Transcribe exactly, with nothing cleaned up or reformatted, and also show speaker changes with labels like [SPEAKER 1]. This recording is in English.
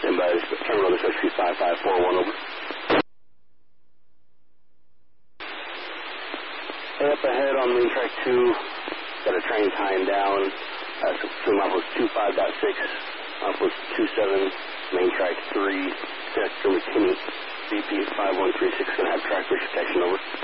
[SPEAKER 1] Stand by, terminal dispatch three five five four one, over. Hey, up ahead on main track two, got a train tying down, uh, so between milepost two five point six, milepost two seven, main track three, Sector McKinney, B P five one three six, going to have track bridge protection, over.